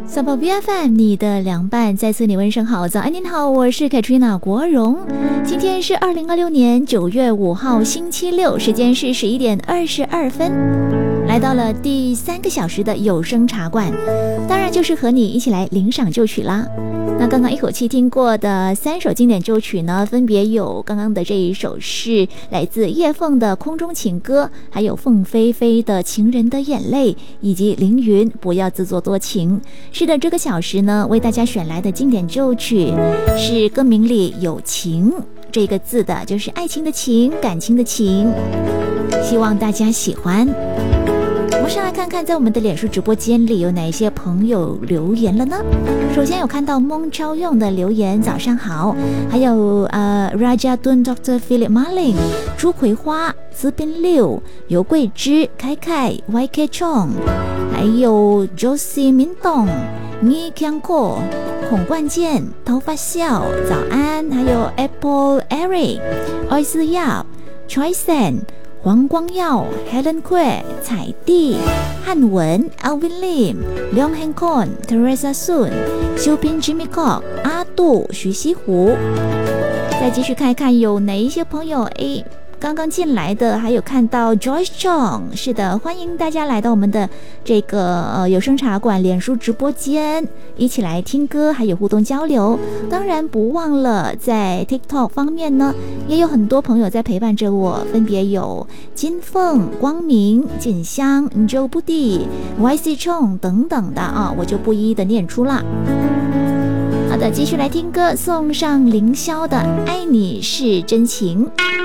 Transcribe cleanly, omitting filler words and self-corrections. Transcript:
小宝 BFM 你的凉拌，再次你问声好，早安您好，我是 Katrina 国荣。今天是2026年9月5号星期六，时间是11点22分，来到了第3个小时的有声茶馆，当然就是和你一起来领赏旧曲啦。那刚刚一口气听过的3首经典旧曲呢，分别有刚刚的这一首是来自叶凤的《空中情歌》，还有凤飞飞的《情人的眼泪》，以及凌云《不要自作多情》。是的，这个小时呢，为大家选来的经典旧曲是歌名里有情这个字的，就是爱情的情，感情的情，希望大家喜欢。我们上来看看在我们的脸书直播间里有哪一些朋友留言了呢？首先有看到蒙超用的留言，早上好，还有Raja Dun Dr. Philip Marlin 朱葵花资宾六尤桂枝凯凯 YK Chong， 还有 Josie 明洞倪强阔孔冠健头发笑早安，还有 Apple Eric 艾斯亚 Choi Sen黄光耀 Helen Kue 彩地汉文 Alvin Lim 梁汉坤 Teresa Sun 修平 Jimmy Cock 阿杜徐西湖。再继续看一看有哪一些朋友刚刚进来的，还有看到 Joyce Chong， 是的，欢迎大家来到我们的这个有声茶馆脸书直播间，一起来听歌，还有互动交流。当然不忘了在 TikTok 方面呢，也有很多朋友在陪伴着我，分别有金凤、光明、锦香、Joe 布地、YC Chong 等等的啊，我就不一一的念出了。好的，继续来听歌，送上凌霄的《爱你是真情》。